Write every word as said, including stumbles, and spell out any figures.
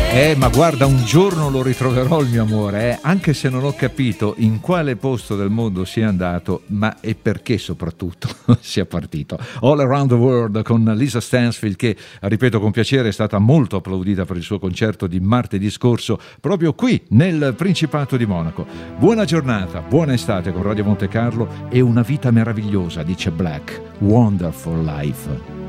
Eh, ma guarda, un giorno lo ritroverò il mio amore, eh? Anche se non ho capito in quale posto del mondo sia andato, ma e perché soprattutto sia partito. All Around the World con Lisa Stansfield, che, ripeto con piacere, è stata molto applaudita per il suo concerto di martedì scorso, proprio qui nel Principato di Monaco. Buona giornata, buona estate con Radio Monte Carlo e una vita meravigliosa, dice Black. Wonderful Life.